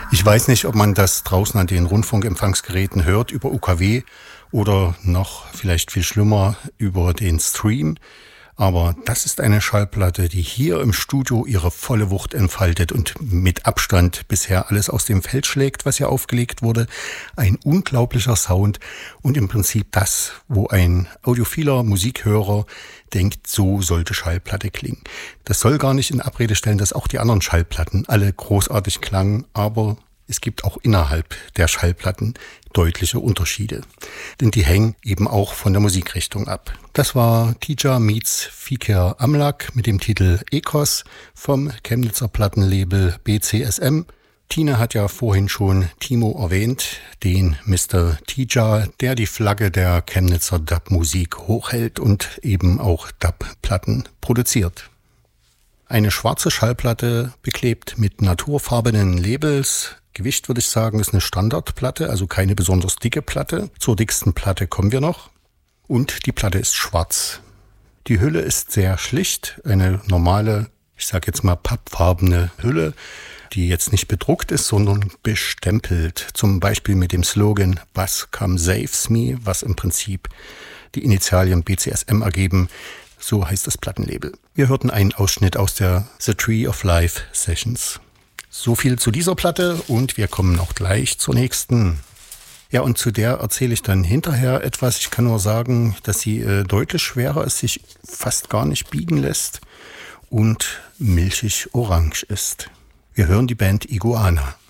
Ich weiß nicht, ob man das draußen an den Rundfunkempfangsgeräten hört über UKW oder noch vielleicht viel schlimmer über den Stream. Aber das ist eine Schallplatte, die hier im Studio ihre volle Wucht entfaltet und mit Abstand bisher alles aus dem Feld schlägt, was hier aufgelegt wurde. Ein unglaublicher Sound und im Prinzip das, wo ein audiophiler Musikhörer denkt, so sollte Schallplatte klingen. Das soll gar nicht in Abrede stellen, dass auch die anderen Schallplatten alle großartig klangen, aber es gibt auch innerhalb der Schallplatten deutliche Unterschiede. Denn die hängen eben auch von der Musikrichtung ab. Das war Tija meets Fikir Amlak mit dem Titel Ecos vom Chemnitzer Plattenlabel BCSM. Tine hat ja vorhin schon Timo erwähnt, den Mr. Tija, der die Flagge der Chemnitzer Dub-Musik hochhält und eben auch Dub-Platten produziert. Eine schwarze Schallplatte beklebt mit naturfarbenen Labels. Gewicht würde ich sagen, ist eine Standardplatte, also keine besonders dicke Platte. Zur dicksten Platte kommen wir noch. Und die Platte ist schwarz. Die Hülle ist sehr schlicht, eine normale, ich sage jetzt mal pappfarbene Hülle, die jetzt nicht bedruckt ist, sondern bestempelt. Zum Beispiel mit dem Slogan Bass Come Saves Me, was im Prinzip die Initialien BCSM ergeben. So heißt das Plattenlabel. Wir hörten einen Ausschnitt aus der The Tree of Life Sessions. So viel zu dieser Platte und wir kommen auch gleich zur nächsten. Ja, und zu der erzähle ich dann hinterher etwas. Ich kann nur sagen, dass sie deutlich schwerer ist, sich fast gar nicht biegen lässt und milchig orange ist. Wir hören die Band Iguana.